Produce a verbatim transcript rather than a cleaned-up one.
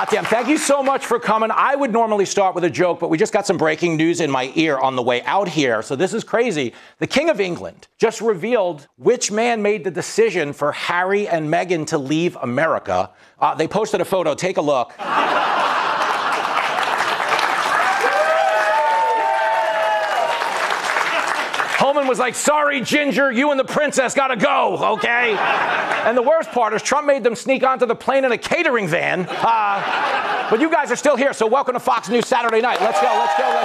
Uh, Tim, thank you so much for coming. I would normally start with a joke, but we just got some breaking news in my ear on the way out here. So this is crazy. The King of England just revealed which man made the decision for Harry and Meghan to leave America. Uh, they posted a photo. Take a look. Holman was like, sorry, Ginger, you and the princess gotta go, okay? And the worst part is Trump made them sneak onto the plane in a catering van. Uh, but you guys are still here, so welcome to Fox News Saturday Night. Let's go, let's go, let's